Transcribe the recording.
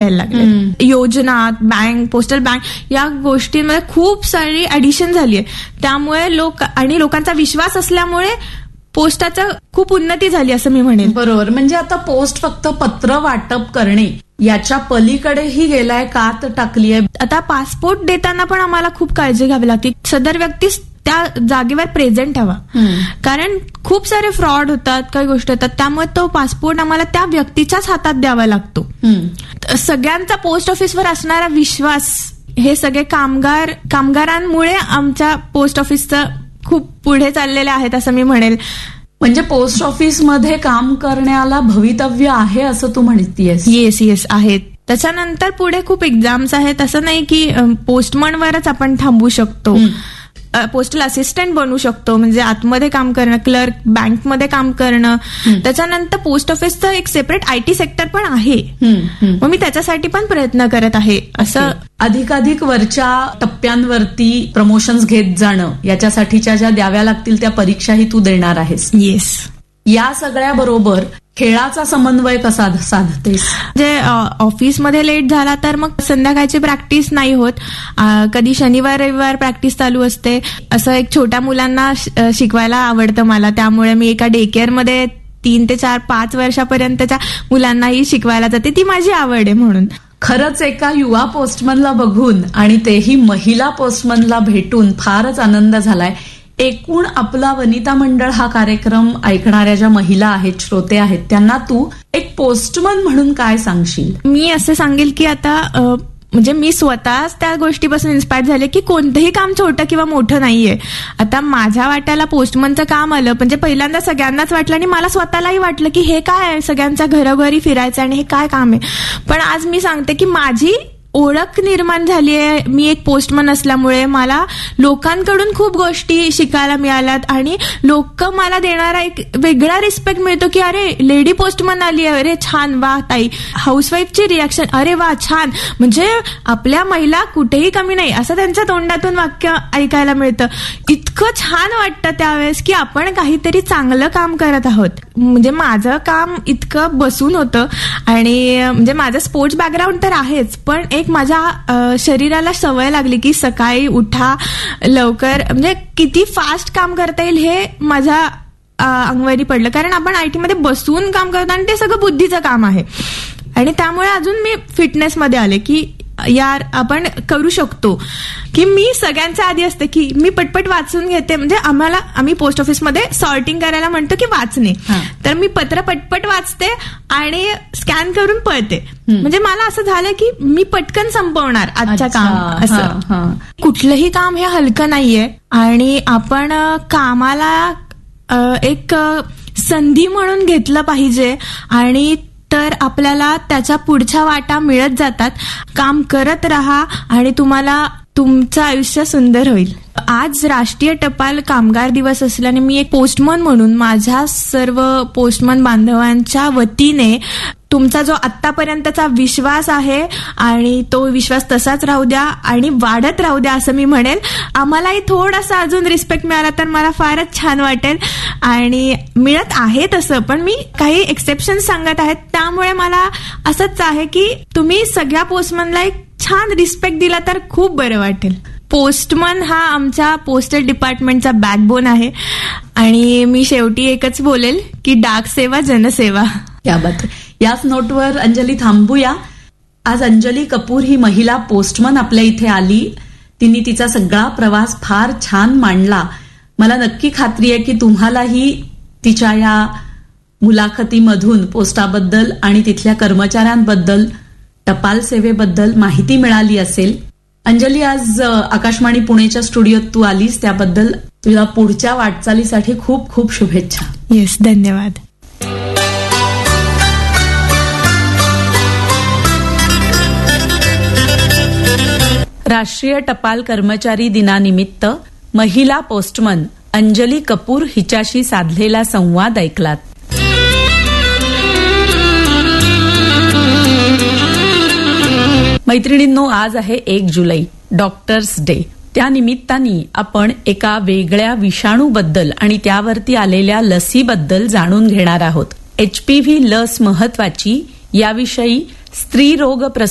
भेटायला लागले. योजना, बँक, पोस्टल बँक या गोष्टींमध्ये खूप सारी ऍडिशन झाली आहे. त्यामुळे लोकांचा विश्वास असल्यामुळे पोस्टाचं खूप उन्नती झाली असं मी म्हणेन. बरोबर. म्हणजे आता पोस्ट फक्त पत्र वाटप करणे याच्या पलीकडेही गेलाय, कात टाकली आहे. आता पासपोर्ट देताना पण आम्हाला खूप काळजी घ्यावी लागते. सदर व्यक्ती त्या जागेवर प्रेझेंट हवा, कारण खूप सारे फ्रॉड होतात, काही गोष्टी होतात. त्यामुळे तो पासपोर्ट आम्हाला त्या व्यक्तीच्याच हातात द्यावा लागतो. सगळ्यांचा पोस्ट ऑफिसवर असणारा विश्वास, हे सगळे कामगारांमुळे आमच्या पोस्ट ऑफिसचं खूप पुढे चाललेले आहेत असं मी म्हणेल. म्हणजे पोस्ट ऑफिसमध्ये काम करण्याला भवितव्य आहे असं तू म्हणतेस? येस आहेत. त्याच्यानंतर पुढे खूप एक्झाम्स आहेत. असं नाही की पोस्टमनवरच आपण थांबू शकतो. पोस्टल असिस्टंट बनू शकतो, म्हणजे आतमध्ये काम करणं, क्लर्क, बँकमध्ये काम करणं. त्याच्यानंतर पोस्ट ऑफिसचं एक सेपरेट IT सेक्टर पण आहे. मग मी त्याच्यासाठी पण प्रयत्न करत आहे. असं अधिकाधिक वरच्या टप्प्यांवरती प्रमोशन्स घेत जाणं, याच्यासाठीच्या ज्या द्याव्या लागतील त्या परीक्षाही तू देणार आहेस. येस. या सगळ्या बरोबर खेळाचा समन्वय कसा साधतेस? म्हणजे ऑफिसमध्ये लेट झाला तर मग संध्याकाळची प्रॅक्टिस नाही होत. कधी शनिवार रविवार प्रॅक्टिस चालू असते. असं एक छोट्या मुलांना शिकवायला आवडतं मला, त्यामुळे मी एका डे केअरमध्ये 3 ते 4, 5 वर्षापर्यंतच्या मुलांनाही शिकवायला जाते. ती माझी आवड आहे म्हणून. खरंच एका युवा पोस्टमनला बघून आणि तेही महिला पोस्टमनला भेटून फारच आनंद झालाय. एकूण आपला वनिता मंडळ हा कार्यक्रम ऐकणाऱ्या ज्या महिला आहेत, श्रोते आहेत, त्यांना तू एक पोस्टमन म्हणून काय सांगशील? मी असं सांगेल की आता म्हणजे मी स्वतःच त्या गोष्टीपासून इन्स्पायर झाले की कोणतंही काम छोटं किंवा मोठं नाहीये. आता माझ्या वाट्याला पोस्टमनचं काम आलं, म्हणजे पहिल्यांदा सगळ्यांनाच वाटलं आणि मला स्वतःलाही वाटलं की हे काय आहे, सगळ्यांच्या घरोघरी फिरायचं आणि हे काय काम आहे. पण आज मी सांगते की माझी ओळख निर्माण झाली आहे. मी एक पोस्टमन असल्यामुळे मला लोकांकडून खूप गोष्टी शिकायला मिळाल्यात आणि लोक मला देणारा एक वेगळा रिस्पेक्ट मिळतो की अरे लेडी पोस्टमन आली आहे, अरे छान, वा ताई. हाऊसवाईफची रिॲक्शन, अरे वा छान, म्हणजे आपल्या महिला कुठेही कमी नाही, असं त्यांच्या तोंडातून वाक्य ऐकायला मिळतं. इतकं छान वाटतं त्यावेळेस की आपण काहीतरी चांगलं काम करत आहोत. म्हणजे माझं काम इतकं बसून होतं आणि म्हणजे माझं स्पोर्ट्स बॅकग्राऊंड तर आहेच, पण एक माझ्या शरीराला सवय लागली की सकाळी उठा लवकर, म्हणजे किती फास्ट काम करता येईल हे माझ्या अंगवरी पडलं. कारण आपण IT मध्ये बसून काम करतो आणि ते सगळं बुद्धीचं काम आहे. आणि त्यामुळे अजून मी फिटनेसमध्ये आले की यार आपण करू शकतो. की मी सगळ्यांच्या आधी असते की मी पटपट वाचून घेते. म्हणजे आम्ही पोस्ट ऑफिसमध्ये सॉर्टिंग करायला म्हणतो की वाचणे, तर मी पत्र पटपट वाचते आणि स्कॅन करून पळते. म्हणजे मला असं झालं की मी पटकन संपवणार आजच्या काम. असं कुठलंही काम हे हलकं नाहीये आणि आपण कामाला एक संधी म्हणून घेतलं पाहिजे आणि तर आपल्याला त्याच्या पुढच्या वाटा मिळत जातात. काम करत राहा आणि तुम्हाला तुमचं आयुष्य सुंदर होईल. आज राष्ट्रीय टपाल कामगार दिवस असल्याने मी एक पोस्टमन म्हणून माझ्या सर्व पोस्टमन बांधवांच्या वतीने तुमचा जो आतापर्यंतचा विश्वास आहे आणि तो विश्वास तसाच राहू द्या आणि वाढत राहू द्या असं मी म्हणेल. आम्हालाही थोडासा अजून रिस्पेक्ट मिळाला तर मला फारच छान वाटेल आणि मिळत आहे तसं, पण मी काही एक्सेप्शन सांगत आहेत. त्यामुळे मला असंच आहे की तुम्ही सगळ्या पोस्टमनला एक छान रिस्पेक्ट दिला तर खूप बरं वाटेल. पोस्टमन हा आमच्या पोस्टल डिपार्टमेंटचा बॅकबोन आहे आणि मी शेवटी एकच बोलेल की डाक सेवा जनसेवा. क्या बात आहे. याच नोटवर अंजली थांबूया. आज अंजली कपूर ही महिला पोस्टमन आपल्या इथे आली. तिने तिचा सगळा प्रवास फार छान मांडला. मला नक्की खात्री आहे की तुम्हालाही तिच्या या मुलाखतीमधून पोस्टाबद्दल आणि तिथल्या कर्मचाऱ्यांबद्दल, टपाल सेवेबद्दल माहिती मिळाली असेल. अंजली, आज आकाशवाणी पुणेच्या स्टुडिओत तू आलीस त्याबद्दल तुला पुढच्या वाटचालीसाठी खूप खूप शुभेच्छा. येस, धन्यवाद. राष्ट्रीय टपाल कर्मचारी दिनानिमित्त महिला पोस्टमन अंजली कपूर हिच्याशी साधलेला संवाद ऐकलात. मैत्रिणींनो, आज आहे 1 जुलै, डॉक्टर्स डे. त्या निमित्ताने आपण एका वेगळ्या विषाणूबद्दल आणि त्यावरती आलेल्या लसीबद्दल जाणून घेणार आहोत. HPV लस महत्वाची याविषयी स्त्रीरोग